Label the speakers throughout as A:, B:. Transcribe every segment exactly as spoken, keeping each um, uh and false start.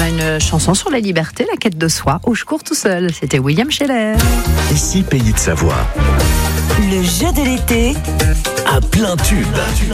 A: Voilà une chanson sur la liberté, la quête de soi, où je cours tout seul. C'était William Scheller.
B: Ici, Pays de Savoie.
C: Le jeu de l'été
B: À plein tube.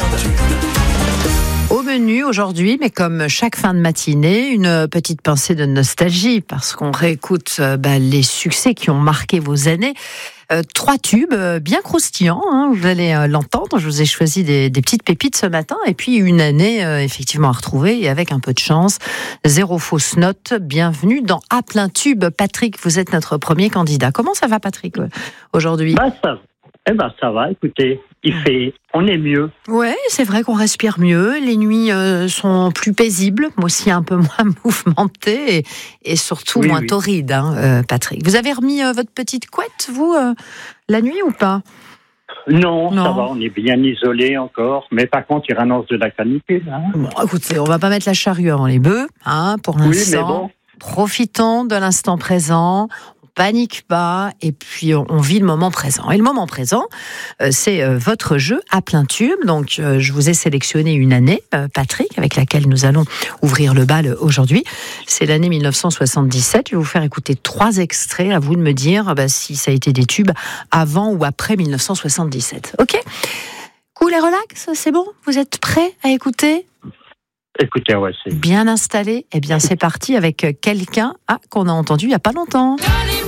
A: Au menu aujourd'hui, mais comme chaque fin de matinée, une petite pincée de nostalgie, parce qu'on réécoute euh, bah, les succès qui ont marqué vos années. Euh, trois tubes euh, bien croustillants, hein, vous allez euh, l'entendre. Je vous ai choisi des, des petites pépites ce matin, et puis une année euh, effectivement à retrouver, et avec un peu de chance, zéro fausse note. Bienvenue dans À plein tube. Patrick, vous êtes notre premier candidat. Comment ça va, Patrick, euh, aujourd'hui ?
D: Bah ça, eh ben ça va. Écoutez, il fait, on est mieux.
A: Ouais, c'est vrai qu'on respire mieux. Les nuits euh, sont plus paisibles, mais aussi un peu moins mouvementées et, et surtout
D: Oui,
A: moins
D: oui.
A: torrides, hein, euh, Patrick. Vous avez remis euh, votre petite couette, vous, euh, la nuit ou pas ?
D: Non,
A: Non.
D: ça va. On est bien isolé encore, mais par contre, il annonce de la canicule. Hein.
A: Bon, écoutez, on va pas mettre la charrue avant les bœufs, hein, pour
D: Oui, mais
A: l'instant.
D: bon.
A: Profitons de l'instant présent. On panique pas, et puis on, on vit le moment présent. Et le moment présent, euh, c'est euh, votre jeu à plein tube. Donc, euh, je vous ai sélectionné une année, euh, Patrick, avec laquelle nous allons ouvrir le bal aujourd'hui. C'est l'année mille neuf cent soixante-dix-sept. Je vais vous faire écouter trois extraits. À vous de me dire bah, si ça a été des tubes avant ou après mille neuf cent soixante-dix-sept. Ok ? Cool et relax, c'est bon ? Vous êtes prêts à écouter ?
D: Écoutez, ouais, c'est.
A: Bien installé ? Eh bien, c'est parti avec quelqu'un ah, qu'on a entendu il n'y a pas longtemps.